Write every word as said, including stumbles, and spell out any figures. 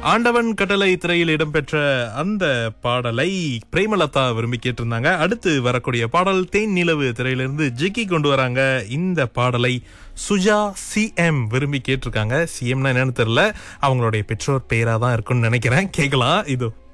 ஆண்டவன் கட்டளை திரையில் இடம்பெற்ற அந்த பாடலை பிரேமலதா விரும்பி கேட்டிருந்தாங்க. அடுத்து வரக்கூடிய பாடல் தேன் நிலவு திரையிலிருந்து ஜிக்கி கொண்டு வராங்க. இந்த பாடலை சுஜா சிஎம் விரும்பி கேட்டிருக்காங்க. சிஎம்னா என்னன்னு தெரியல, அவங்களுடைய பெற்றோர் பெயரா தான் இருக்கும்னு நினைக்கிறேன். கேட்கலாம். இதோ